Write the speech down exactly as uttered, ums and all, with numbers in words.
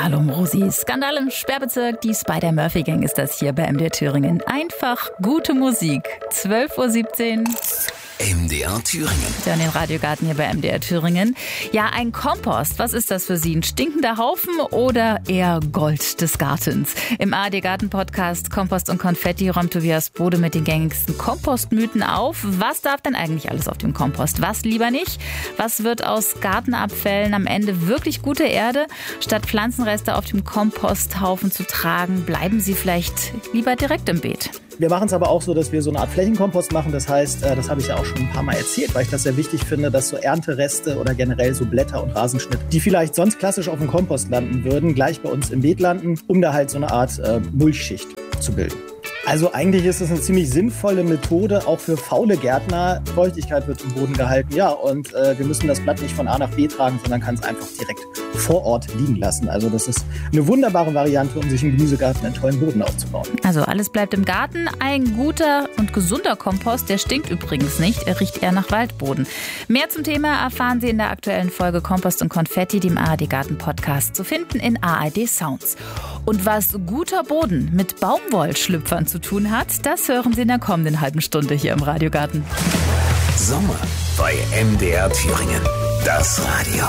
Skandal um Rosi. Skandal im Sperrbezirk. Die Spider-Murphy-Gang ist das hier bei M D R Thüringen. Einfach gute Musik. zwölf Uhr siebzehn. M D R Thüringen. Ja, in den Radiogarten hier bei M D R Thüringen. Ja, ein Kompost. Was ist das für Sie? Ein stinkender Haufen oder eher Gold des Gartens? Im A R D-Garten-Podcast Kompost und Konfetti räumt Tobias Bode mit den gängigsten Kompostmythen auf. Was darf denn eigentlich alles auf dem Kompost? Was lieber nicht? Was wird aus Gartenabfällen am Ende wirklich gute Erde? Statt Pflanzenreste auf dem Komposthaufen zu tragen, bleiben sie vielleicht lieber direkt im Beet. Wir machen es aber auch so, dass wir so eine Art Flächenkompost machen. Das heißt, das habe ich ja auch schon ein paar Mal erzählt, weil ich das sehr wichtig finde, dass so Erntereste oder generell so Blätter und Rasenschnitt, die vielleicht sonst klassisch auf dem Kompost landen würden, gleich bei uns im Beet landen, um da halt so eine Art äh, Mulchschicht zu bilden. Also eigentlich ist es eine ziemlich sinnvolle Methode, auch für faule Gärtner. Feuchtigkeit wird im Boden gehalten, ja, und äh, wir müssen das Blatt nicht von A nach B tragen, sondern kann es einfach direkt vor Ort liegen lassen. Also das ist eine wunderbare Variante, um sich im Gemüsegarten einen tollen Boden aufzubauen. Also alles bleibt im Garten. Ein guter und gesunder Kompost, der stinkt übrigens nicht, er riecht eher nach Waldboden. Mehr zum Thema erfahren Sie in der aktuellen Folge Kompost und Konfetti, dem A R D-Garten-Podcast, zu finden in A R D Sounds. Und was guter Boden mit Baumwollschlüpfern zu tun hat, das hören Sie in der kommenden halben Stunde hier im Radiogarten. Sommer bei M D R Thüringen. Das Radio.